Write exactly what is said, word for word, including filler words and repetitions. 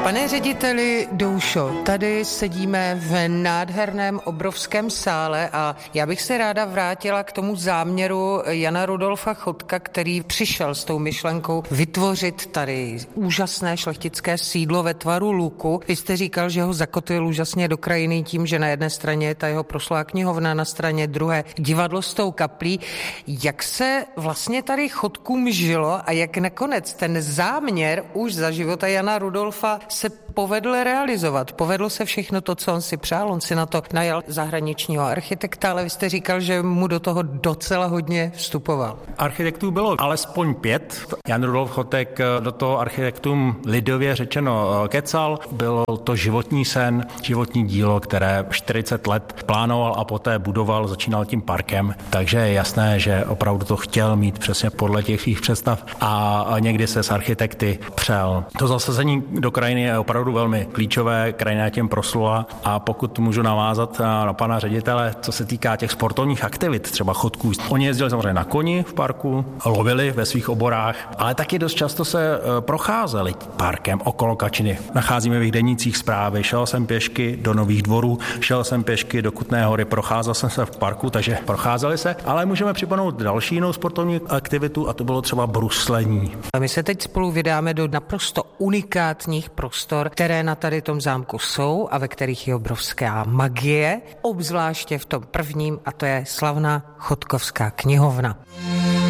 Pane řediteli Doušo, tady sedíme v nádherném obrovském sále a já bych se ráda vrátila k tomu záměru Jana Rudolfa Chotka, který přišel s tou myšlenkou vytvořit tady úžasné šlechtické sídlo ve tvaru luku. Vy jste říkal, že ho zakotvil úžasně do krajiny tím, že na jedné straně je ta jeho proslulá knihovna, na straně druhé divadlo s tou kaplí. Jak se vlastně tady Chotkům žilo a jak nakonec ten záměr už za života Jana Rudolfa se povedl realizovat. Povedlo se všechno to, co on si přál. On si na to najal zahraničního architekta, ale vy jste říkal, že mu do toho docela hodně vstupoval. Architektů bylo alespoň pět. Jan Rudolf Chotek do toho architektum lidově řečeno kecal. Byl to životní sen, životní dílo, které čtyřicet let plánoval a poté budoval, začínal tím parkem. Takže je jasné, že opravdu to chtěl mít přesně podle těch svých představ a někdy se s architekty přel. To zasazení do krajiny je opravdu velmi klíčové, krajina těm proslula a pokud můžu navázat na pana ředitele, co se týká těch sportovních aktivit, třeba chodků. Oni jezdili samozřejmě na koni v parku, lovili ve svých oborách, ale taky dost často se procházeli parkem okolo Kačiny. Nacházíme v jejich denících zprávy, šel jsem pěšky do Nových Dvorů, šel jsem pěšky do Kutné Hory, procházel jsem se v parku, takže procházeli se, ale můžeme připomenout další jinou sportovní aktivitu a to bylo třeba bruslení. A my se teď spolu vydáme do naprosto unikátních prostor, které na tady tom zámku jsou a ve kterých je obrovská magie, obzvláště v tom prvním, a to je slavná Chotkovská knihovna.